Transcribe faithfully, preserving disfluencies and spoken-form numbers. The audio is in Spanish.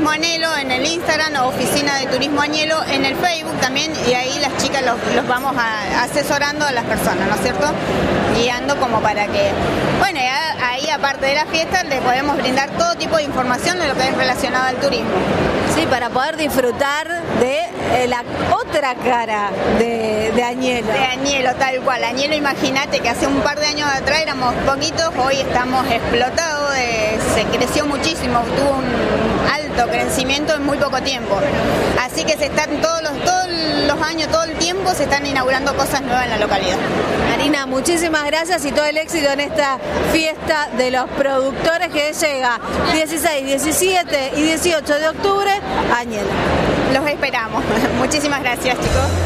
Turismo Añelo en el Instagram o Oficina de Turismo Añelo en el Facebook también, y ahí las chicas los, los vamos a, asesorando a las personas, ¿no es cierto? Guiando como para que, bueno, ya, ahí aparte de la fiesta le podemos brindar todo tipo de información de lo que es relacionado al turismo. Sí, para poder disfrutar de eh, la otra cara de, de Añelo. De Añelo, tal cual. Añelo, imagínate que hace un par de años atrás éramos poquitos, hoy estamos explotados, de, se creció muchísimo, tuvo un alto crecimiento en muy poco tiempo. Así que se están todos los, todos los años, todo el tiempo se están inaugurando cosas nuevas en la localidad. Marina, muchísimas gracias y todo el éxito en esta fiesta de los productores que llega dieciséis, diecisiete y dieciocho de octubre a Añelo. Los esperamos. Muchísimas gracias, chicos.